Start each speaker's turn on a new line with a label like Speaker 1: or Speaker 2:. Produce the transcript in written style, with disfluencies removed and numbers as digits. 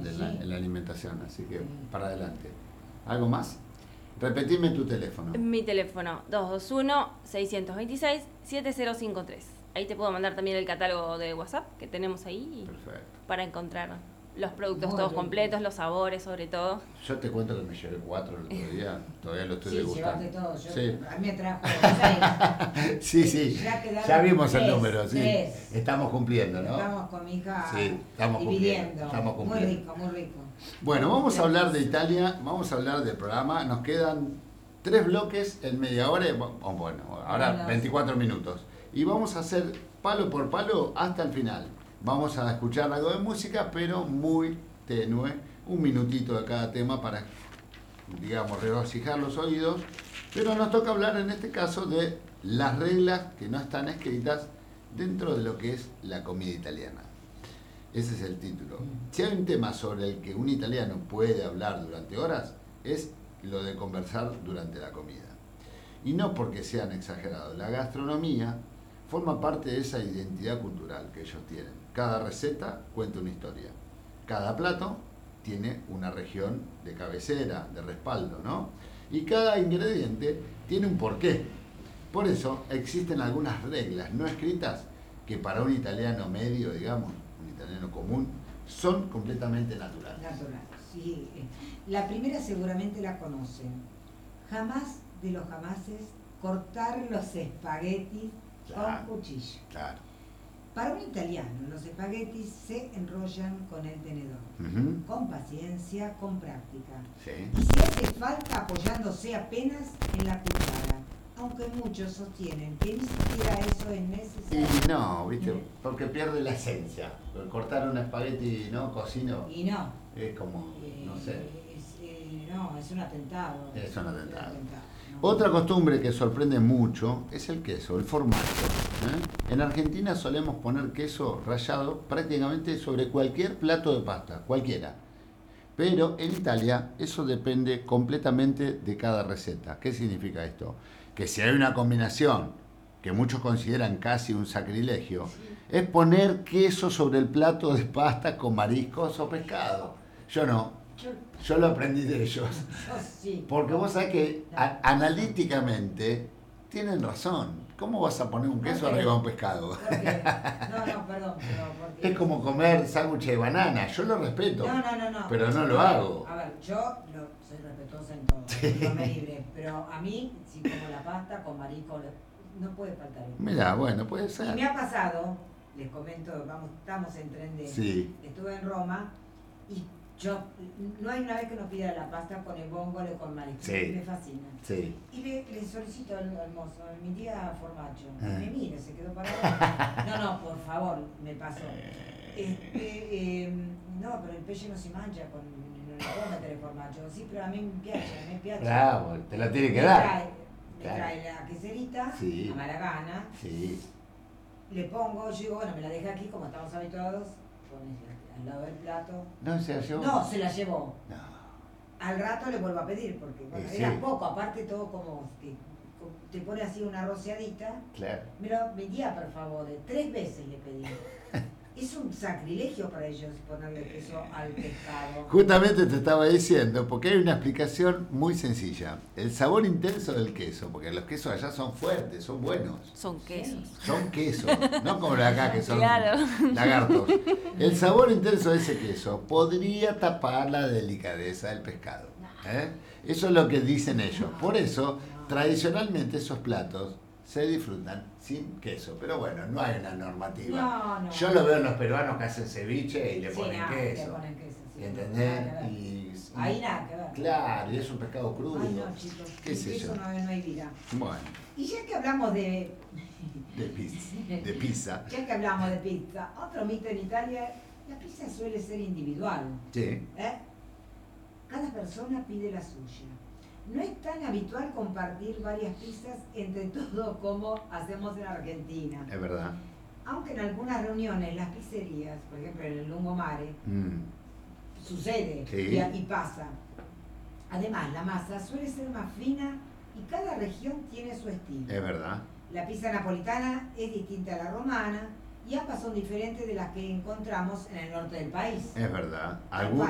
Speaker 1: importante en la alimentación, así que para adelante. ¿Algo más? Repetime tu teléfono.
Speaker 2: Mi teléfono, 221-626-7053. Ahí te puedo mandar también el catálogo de WhatsApp que tenemos ahí.
Speaker 1: Perfecto.
Speaker 2: Para encontrar los productos todos completos, los sabores sobre todo.
Speaker 1: Yo te cuento que me llevé 4 el otro día, todavía lo estoy degustando.
Speaker 3: Sí, llevaste todo.
Speaker 1: Sí.
Speaker 3: A mí me trajo
Speaker 1: sí,
Speaker 3: 6.
Speaker 1: sí, ya vimos 3, el número, sí.
Speaker 3: 3.
Speaker 1: Estamos cumpliendo, ¿no?
Speaker 3: Estamos con mi hija
Speaker 1: dividiendo. Estamos cumpliendo.
Speaker 3: Muy rico, muy rico.
Speaker 1: Bueno, vamos a hablar de Italia, vamos a hablar del programa. Nos quedan 3 bloques en media hora, bueno, ahora 24 minutos. Y vamos a hacer palo por palo hasta el final. Vamos a escuchar algo de música, pero muy tenue, un minutito de cada tema para, digamos, regocijar los oídos. Pero nos toca hablar en este caso de las reglas que no están escritas dentro de lo que es la comida italiana. Ese es el título. Si hay un tema sobre el que un italiano puede hablar durante horas, es lo de conversar durante la comida. Y no porque sean exagerados. La gastronomía forma parte de esa identidad cultural que ellos tienen. Cada receta cuenta una historia. Cada plato tiene una región de cabecera, de respaldo, ¿no? Y cada ingrediente tiene un porqué. Por eso existen algunas reglas no escritas que para un italiano medio, digamos, un italiano común, son completamente naturales.
Speaker 3: Naturales, sí. La primera seguramente la conocen. Jamás de los jamases cortar los espaguetis con cuchillo.
Speaker 1: Claro.
Speaker 3: Para un italiano, los espaguetis se enrollan con el tenedor, con paciencia, con práctica.
Speaker 1: Sí.
Speaker 3: Y si hace falta, apoyándose apenas en la cuchara, aunque muchos sostienen que ni siquiera eso es necesario.
Speaker 1: Y no, ¿viste? Porque pierde la esencia. Cortar un espagueti, ¿no? Cocino.
Speaker 3: Y no.
Speaker 1: Es como, no sé.
Speaker 3: No, es un atentado.
Speaker 1: Es un atentado.
Speaker 3: No.
Speaker 1: Otra costumbre que sorprende mucho es el queso, el formaggio. En Argentina solemos poner queso rallado prácticamente sobre cualquier plato de pasta, cualquiera. Pero en Italia eso depende completamente de cada receta. ¿Qué significa esto? Que si hay una combinación que muchos consideran casi un sacrilegio, es poner queso sobre el plato de pasta con mariscos o pescado. Yo no. Yo lo aprendí de ellos. Porque vos sabés que analíticamente tienen razón. ¿Cómo vas a poner un queso arriba de un pescado?
Speaker 3: ¿Por qué? No, perdón.
Speaker 1: Es como comer sándwich de banana. Yo lo respeto.
Speaker 3: No.
Speaker 1: Pero no lo hago.
Speaker 3: A ver, yo soy respetuosa en todo. No me libre. Pero a mí, si como la pasta con marisco, no puede faltar.
Speaker 1: Mira, bueno, puede ser.
Speaker 3: Y me ha pasado, les comento, estamos en tren de...
Speaker 1: Sí.
Speaker 3: Estuve en Roma y yo, no hay una vez que no pida la pasta con el vongole o con marisco.
Speaker 1: Sí.
Speaker 3: Me fascina.
Speaker 1: Sí.
Speaker 3: Y le solicito al mozo, mi tía formaggio. Y me mira, se quedó parado. No, por favor, me pasó. No, pero el pesce no se mancha con... No le puedo meter el formaggio. Sí, pero a mí me piace.
Speaker 1: Bravo, te lo tiene que dar.
Speaker 3: Me trae la queserita,
Speaker 1: sí.
Speaker 3: a mala gana.
Speaker 1: Sí.
Speaker 3: Le pongo, yo digo, bueno, me la deja aquí como estamos habituados. Al lado del plato.
Speaker 1: ¿No se la llevó?
Speaker 3: No, se la llevó.
Speaker 1: No.
Speaker 3: Al rato le vuelvo a pedir, porque bueno,
Speaker 1: sí.
Speaker 3: era poco, aparte todo como que te pone así una rociadita.
Speaker 1: Claro.
Speaker 3: Pero me guía, por favor, 3 veces le pedí. Es un sacrilegio para ellos ponerle queso al pescado.
Speaker 1: Justamente te estaba diciendo, porque hay una explicación muy sencilla. El sabor intenso del queso, porque los quesos allá son fuertes, son buenos.
Speaker 2: Son quesos.
Speaker 1: Son quesos, no como los de acá que son
Speaker 2: claro.
Speaker 1: lagartos. El sabor intenso de ese queso podría tapar la delicadeza del pescado. Eso es lo que dicen ellos. Por eso, tradicionalmente esos platos se disfrutan sin queso, pero bueno, no hay una normativa.
Speaker 3: No.
Speaker 1: Yo lo veo en los peruanos que hacen ceviche y le ponen queso.
Speaker 3: Le ponen queso, sí.
Speaker 1: ¿Entendés?
Speaker 3: Ahí nada que ver.
Speaker 1: Claro, y es un pescado crudo.
Speaker 3: Ay, no, chicos,
Speaker 1: ¿Qué sé
Speaker 3: eso
Speaker 1: yo?
Speaker 3: no hay vida.
Speaker 1: Bueno.
Speaker 3: Y ya que hablamos de
Speaker 1: pizza.
Speaker 3: Ya que hablamos de pizza, otro mito en Italia, la pizza suele ser individual.
Speaker 1: Sí.
Speaker 3: Cada persona pide la suya. No es tan habitual compartir varias pizzas entre todos como hacemos en Argentina.
Speaker 1: Es verdad.
Speaker 3: Aunque en algunas reuniones, las pizzerías, por ejemplo en el Lungomare, sucede y pasa. Además, la masa suele ser más fina y cada región tiene su estilo.
Speaker 1: Es verdad.
Speaker 3: La pizza napolitana es distinta a la romana y ambas son diferentes de las que encontramos en el norte del país.
Speaker 1: Es verdad.